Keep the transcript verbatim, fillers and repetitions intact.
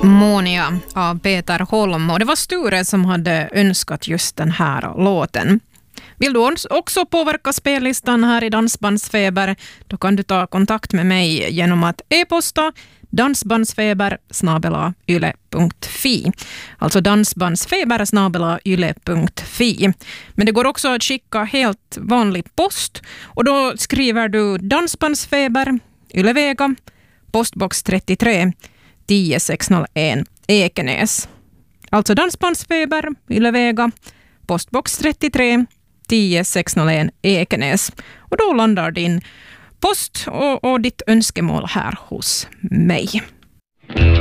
Monia av Peter Holm, och det var Sture som hade önskat just den här låten. Vill du också påverka spellistan här i Dansbandsfeber, då kan du ta kontakt med mig genom att e-posta dansbandsfeber snabel-a yle punkt fi. Alltså dansbandsfeber snabel-a yle punkt fi. Men det går också att skicka helt vanlig post, och då skriver du Dansbandsfeber, Ylevega, postbox trettiotre tio sexhundraett Ekenäs. Alltså Dansbandsfeber, Ylevega, postbox trettiotre tio sexhundraett Ekenäs. Och då landar din post och, och ditt önskemål här hos mig.